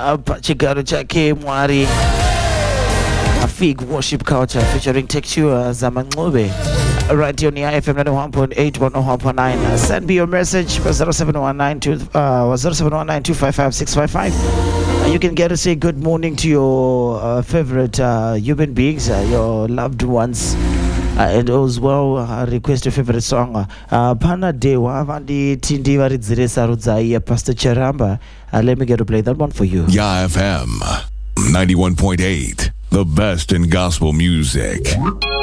Pachigaro chake Mwari. A Fig Worship Culture featuring Texture Zamangube. Right here on the IFM 91.8, 101.9. Send me your message for 0719-255-655. You can get to say good morning to your favorite human beings, your loved ones. And as well, request your favorite song. Pana Dewa Vandi Tindi Varidzire Sarudzai, Pastor Cheramba. Let me get to play that one for you. IFM 91.8, the best in gospel music.